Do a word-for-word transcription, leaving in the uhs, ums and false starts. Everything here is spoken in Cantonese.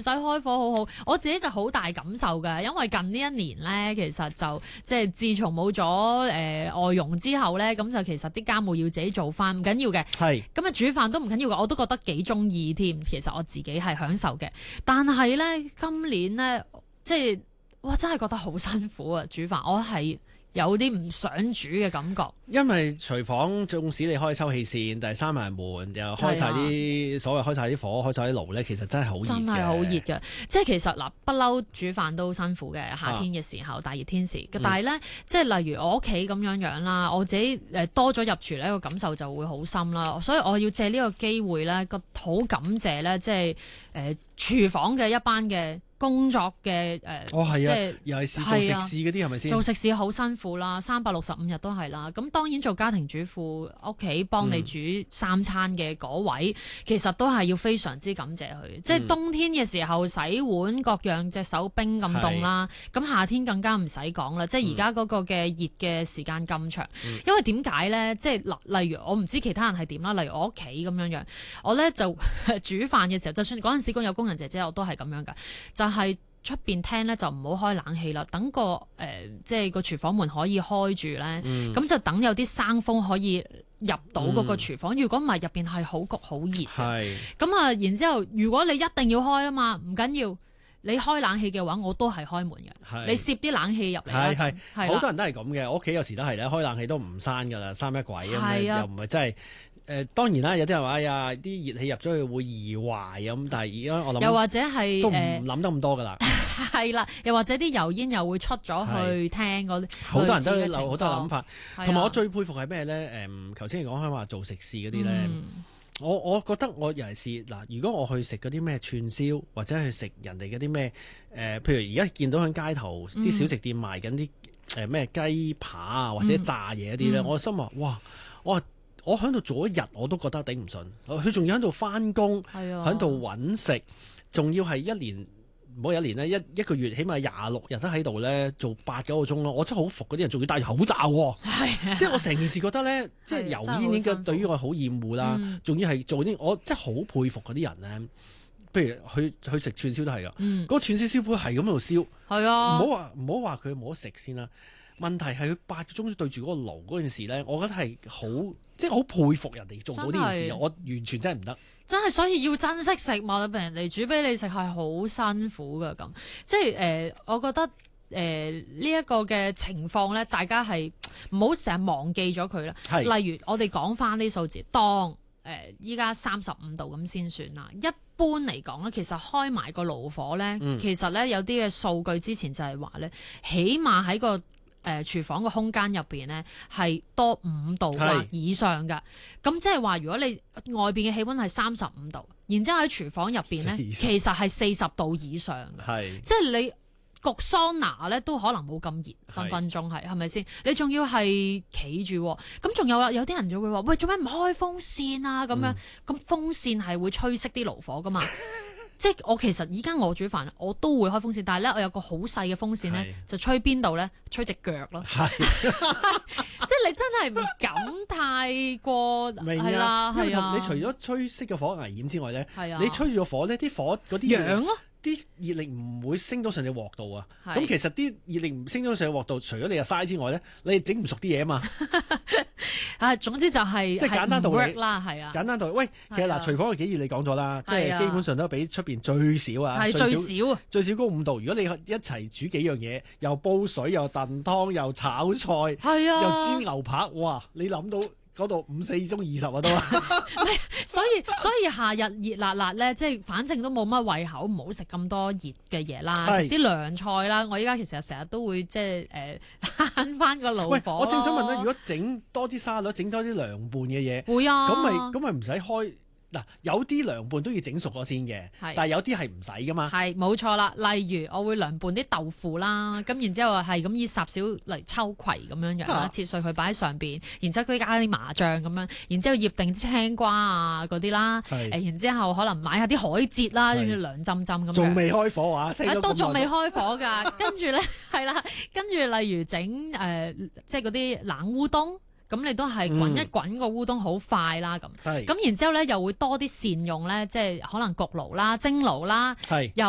使開火好好。我自己就好大感受㗎，因為近呢一年咧，其實就即係自從冇咗誒外傭之後咧，咁就其實啲家務要自己做翻，唔緊要嘅。 係咁啊煮飯都唔緊要嘅，我都覺得幾中意添。其實我自己係享受嘅，但係咧今年咧即係哇真係覺得好辛苦啊！煮飯我係有啲唔想煮嘅感覺。 因為廚房縱使你開抽氣扇，但係閂埋門又開晒啲所謂開晒啲火，開晒啲爐咧，其實真係好熱嘅。 真係好熱嘅，即係其實嗱，不嬲煮飯都辛苦嘅，夏天嘅時候、啊、大熱天時。但係咧，嗯、即係例如我屋企咁樣樣啦，我自己誒多咗入廚咧，個感受就會好深啦。所以我要借呢個機會咧，個好感謝咧，即係誒廚房嘅一班嘅工作嘅誒，呃哦係啊， 即係又係做食肆嗰啲係咪先？ 做食肆好辛苦啦，三百六十五日都係啦。咁當然做家庭主婦，屋企幫你煮三餐嘅嗰位，嗯、其實都係要非常之感謝佢。嗯、即係冬天嘅時候洗碗各樣隻手冰咁凍啦，咁夏天更加唔使講啦。即係而家嗰個嘅熱嘅時間咁長，嗯、因為點解咧？即係嗱，例如我唔知其他人係點啦，例如我屋企咁樣樣，我咧就煮飯嘅時候，就算嗰陣時有工人姐姐，我都係咁樣噶，就係出邊廳咧就唔好開冷氣啦，等個誒、呃、即係個廚房門可以開住咧，咁、嗯、就等有啲生風可以入到嗰個廚房。如果唔係入邊係好焗好熱嘅，咁啊，然之後如果你一定要開啊嘛，唔緊要，你開冷氣嘅話，我都係開門嘅，你攝啲冷氣入嚟。係係，好多人都係咁嘅，我屋企有時都係咧，開冷氣都唔閂噶啦，閂乜鬼咁樣，又唔係真係。誒、呃、當然啦，有啲人話哎呀啲熱氣入咗去會易壞咁，但係而家我諗又或者係都唔諗得咁多㗎啦。 係啦，又或者啲油煙又會出咗去廳嗰啲， 好多人都有好多諗法。同埋我最佩服係咩咧？誒頭先你講開話做食肆嗰啲咧，嗯、我我覺得我尤其是嗱，如果我去食嗰啲咩串燒，或者去食人哋嗰啲咩誒，譬如而家見到喺街頭啲、嗯、小食店賣緊啲誒咩雞扒啊，或者炸嘢嗰啲咧，嗯、我心話哇，我話。我喺度做一日我都覺得頂唔順，佢仲要喺度翻工，喺度揾食，仲要係一年唔好一年咧，一一個月起碼廿六日都喺度咧做八九個鐘咯。我真係好服嗰啲人，仲要戴住口罩喎， 係即係我成件事覺得咧，即係油煙應該對於我好厭惡啦，仲、嗯、要係做啲我真係好佩服嗰啲人咧。譬如去去食串燒都係噶，嗰、嗯、個串燒師傅係咁喺度燒，係啊，唔好話唔好話佢冇得食先啦。問題係佢八個鐘對住嗰個爐嗰件事咧，我覺得係好即係好佩服人哋做到呢件事，我完全真係唔得。 真係所以要珍惜食物，俾人哋煮俾你食係好辛苦噶咁。即係誒、呃，我覺得誒呢一個嘅情況咧，大家係唔好成日忘記咗佢啦。係，例如我哋講翻啲數字，當誒依家三十五度咁先算啦。一般嚟講咧，其實開埋個爐火咧，嗯、其實咧有啲嘅數據之前就係話咧，起碼喺個誒、呃、廚房個空間入邊咧係多五度或以上㗎，咁即係話如果你外邊嘅氣溫係三十五度，然之後喺廚房入邊咧，四十其實係四十度以上嘅，即係你焗桑拿咧都可能冇咁熱，分分鐘係係咪先？你仲要係企住，咁仲有啦，有啲人就會話：喂，做咩唔開風扇啊？咁樣咁、嗯、風扇係會吹熄啲爐火㗎嘛？即係我其實而家我煮飯，我都會開風扇，但係咧我有個好細嘅風扇咧，是就吹邊度咧？吹隻腳咯。係，即係你真係唔敢太過係啦，係啊。 你除咗吹熄嘅火危險之外咧， 係啊， 你吹住個火咧，啲火嗰啲癢咯。 啲熱力唔會升到上隻鑊度啊！咁是其實啲熱力唔升到上隻鑊度，除咗你又嘥之外咧，你整唔熟啲嘢啊嘛！ 啊，總之就係、是、 即係簡單道理啦，係啊！ 簡單道理，喂，其實嗱，廚房係幾熱？你講咗啦，即係基本上都比出邊最少啊， 係最少啊， 最少高五度。如果你一齊煮幾樣嘢，又煲水，又燉湯，又炒菜，係啊，又煎牛扒，哇！你諗到？嗰度五四中二十啊都， 所以所以夏日熱辣辣咧，即係反正都冇乜胃口，唔好食咁多熱嘅嘢啦，食啲涼菜啦。我依家其實成日都會即係誒慳翻個爐火。 喂，我正想問咧，如果整多啲沙律，整多啲涼拌嘅嘢， 會啊， 咁咪咁咪唔使開。嗱，有啲涼拌都要整熟咗先嘅，是但係有啲係唔使噶嘛。係冇錯啦，例如我會涼拌啲豆腐啦，咁然之後係咁以霎少嚟秋葵咁樣樣啦，啊、切碎佢擺喺上邊，然之後佢加啲麻醬咁樣，然之後醃定啲青瓜啊嗰啲啦，誒是然之後可能買下啲海蜇啦，跟住涼浸浸咁樣。仲未開火啊？ 都仲未開火㗎，跟住咧係啦，跟住例如整誒、呃、即係嗰啲冷烏冬。咁你都係滾一滾個烏冬好快啦，咁咁、嗯、然之後咧又會多啲善用咧，即係可能焗爐啦、蒸爐啦，又